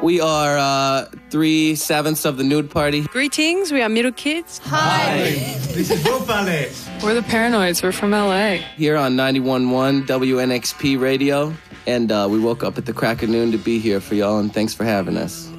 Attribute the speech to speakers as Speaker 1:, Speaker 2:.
Speaker 1: We are 3/7 of the Nude Party.
Speaker 2: Greetings, we are Middle Kids.
Speaker 3: Hi. This is Wolf Ballet.
Speaker 2: We're the Paranoids, we're from LA.
Speaker 1: Here on 91.1 WNXP Radio. And we woke up at the crack of noon to be here for y'all, and thanks for having us.